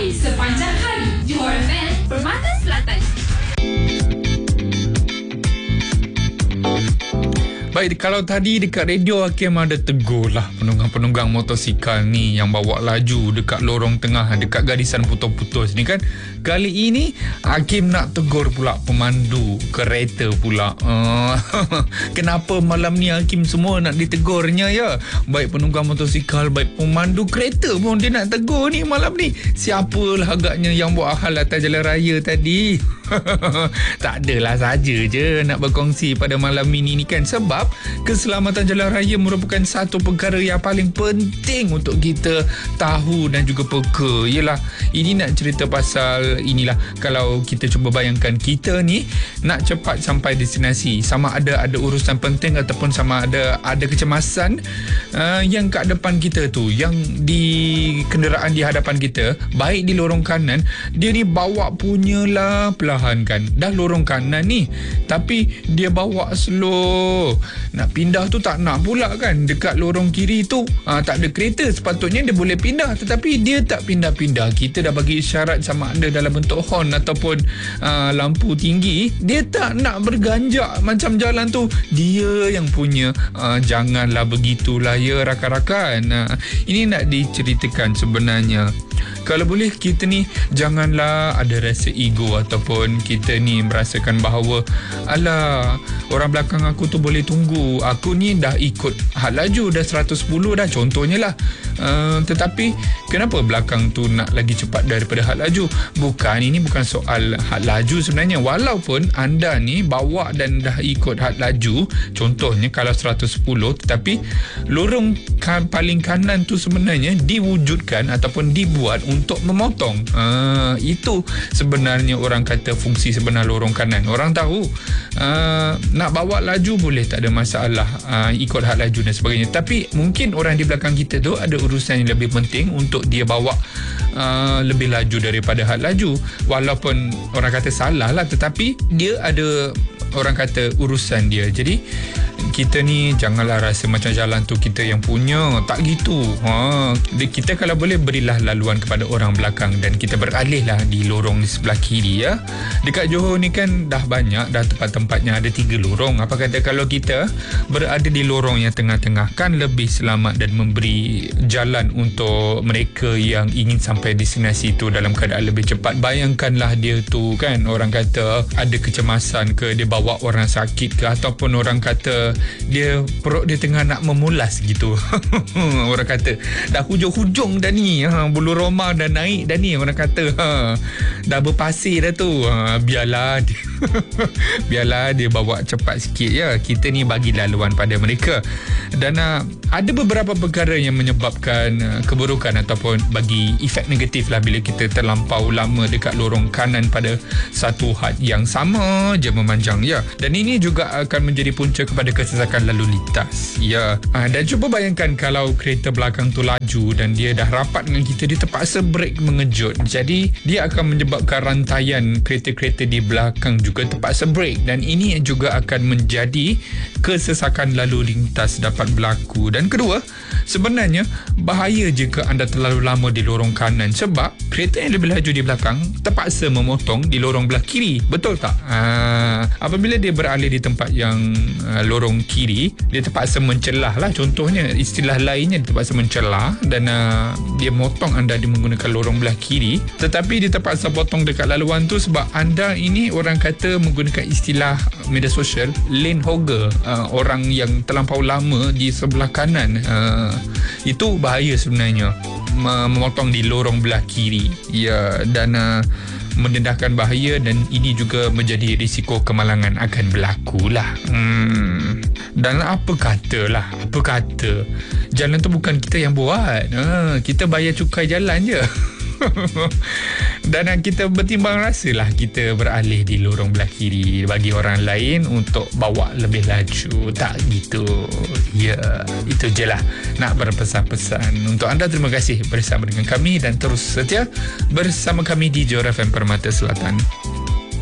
lain sepanjang hari. Johor FM, Permata Selatan. Baik, kalau tadi dekat radio Hakim ada tegur lah penunggang-penunggang motosikal ni yang bawa laju dekat lorong tengah, dekat garisan putus-putus ni kan. Kali ini Hakim nak tegur pula pemandu kereta pula. Kenapa malam ni Hakim semua nak ditegurnya ya? Baik penunggang motosikal, baik pemandu kereta pun dia nak tegur ni malam ni. Siapalah agaknya yang buat hal atas jalan raya tadi? Tak adalah, saja je nak berkongsi pada malam ini ni kan. Sebab keselamatan jalan raya merupakan satu perkara yang paling penting untuk kita tahu dan juga peka. Yelah, ini nak cerita pasal inilah, kalau kita cuba bayangkan kita ni nak cepat sampai destinasi, sama ada urusan penting ataupun sama ada kecemasan yang kat depan kita tu, yang di kenderaan di hadapan kita, baik di lorong kanan, dia ni bawa punyalah perlahan kan. Dah lorong kanan ni tapi dia bawa slow, nak pindah tu tak nak pula kan. Dekat lorong kiri tu tak ada kereta, sepatutnya dia boleh pindah tetapi dia tak pindah-pindah. Kita dah bagi isyarat sama ada dalam bentuk horn ataupun lampu tinggi, dia tak nak berganjak macam jalan tu dia yang punya. Janganlah begitulah ya rakan-rakan. Ini nak diceritakan sebenarnya, kalau boleh kita ni janganlah ada rasa ego ataupun kita ni merasakan bahawa alah, orang belakang aku tu boleh tunggu, aku ni dah ikut had laju dah 110 dah contohnya lah. Tetapi kenapa belakang tu nak lagi cepat daripada had laju? Ini bukan soal had laju sebenarnya. Walaupun anda ni bawa dan dah ikut had laju, contohnya kalau 110, tetapi lorong paling kanan tu sebenarnya diwujudkan ataupun dibuat untuk memotong. Itu sebenarnya orang kata fungsi sebenar lorong kanan. Orang tahu nak bawa laju boleh, tak ada masalah, ikut had laju dan sebagainya. Tapi mungkin orang di belakang kita tu ada urusan yang lebih penting untuk dia bawa lebih laju daripada had laju. Walaupun orang kata salah lah, tetapi dia ada orang kata urusan dia. Jadi kita ni janganlah rasa macam jalan tu kita yang punya. Tak gitu. Kita kalau boleh berilah laluan kepada orang belakang dan kita beralih lah di lorong di sebelah kiri ya. Dekat Johor ni kan dah banyak, dah tempat-tempatnya ada 3 lorong. Apa kata kalau kita berada di lorong yang tengah-tengah, kan lebih selamat dan memberi jalan untuk mereka yang ingin sampai destinasi tu dalam keadaan lebih cepat. Bayangkanlah dia tu kan, orang kata ada kecemasan ke, dia bawa orang sakit ke, ataupun orang kata dia perut dia tengah nak memulas gitu. Orang kata dah hujung-hujung dah ni, bulu roma dah naik dah ni, orang kata dah berpasir dah tu. Biarlah dia biarlah dia bawa cepat sikit ya. Kita ni bagi laluan pada mereka. Dan ada beberapa perkara yang menyebabkan keburukan ataupun bagi efek negatif lah bila kita terlampau lama dekat lorong kanan pada satu had yang sama je memanjang ya. Dan ini juga akan menjadi punca kepada kesesakan lalu lintas ya. Dan cuba bayangkan kalau kereta belakang tu laju dan dia dah rapat dengan kita, dia terpaksa brake mengejut. Jadi dia akan menyebabkan rantaian kereta-kereta di belakang juga terpaksa brake, dan ini juga akan menjadi kesesakan lalu lintas dapat berlaku. Dan kedua, sebenarnya bahaya jika anda terlalu lama di lorong kanan, sebab kereta yang lebih laju di belakang terpaksa memotong di lorong belah kiri. Betul tak? Apabila dia beralih di tempat yang lorong kiri, dia terpaksa mencelah lah, contohnya istilah lainnya dia terpaksa mencelah, dan dia motong anda di menggunakan lorong belah kiri. Tetapi dia terpaksa potong dekat laluan tu sebab anda ini orang kata menggunakan istilah media sosial lane hogger, orang yang terlampau lama di sebelah kanan. Itu bahaya sebenarnya, memotong di lorong belah kiri ya. Dan mendedahkan bahaya, dan ini juga menjadi risiko kemalangan akan berlaku lah. Dan apa kata jalan tu bukan kita yang buat, kita bayar cukai jalan je. Dan kita bertimbang rasalah kita beralih di lorong belah kiri bagi orang lain untuk bawa lebih laju. Tak gitu ya. Itu je lah nak berpesan-pesan untuk anda. Terima kasih bersama dengan kami dan terus setia bersama kami di Johor FM Permata Selatan.